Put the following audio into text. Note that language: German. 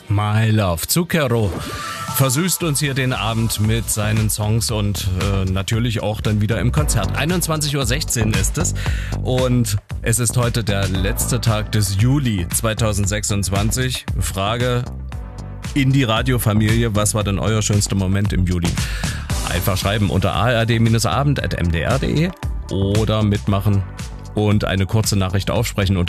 My Love. Zucchero versüßt uns hier den Abend mit seinen Songs und natürlich auch dann wieder im Konzert. 21.16 Uhr ist es und es ist heute der letzte Tag des Juli 2026. Frage in die Radiofamilie, was war denn euer schönster Moment im Juli? Einfach schreiben unter ard-abend@mdr.de oder mitmachen und eine kurze Nachricht aufsprechen unter